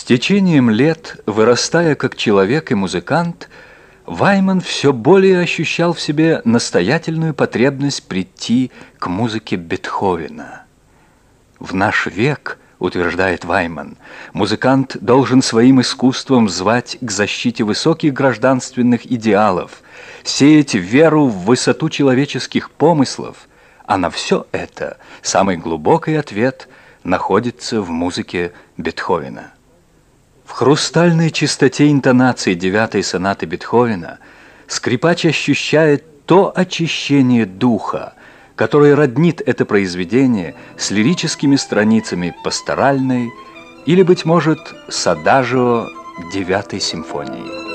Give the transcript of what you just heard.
течением лет, вырастая как человек и музыкант, Вайман все более ощущал в себе настоятельную потребность прийти к музыке Бетховена. В наш век, утверждает Вайман, музыкант должен своим искусством звать к защите высоких гражданственных идеалов, сеять веру в высоту человеческих помыслов, а на все это самый глубокий ответ находится в музыке Бетховена. В хрустальной чистоте интонации 9-й сонаты Бетховена скрипач ощущает то очищение духа, которое роднит это произведение с лирическими страницами пасторальной или, быть может, с адажио 9-й симфонии.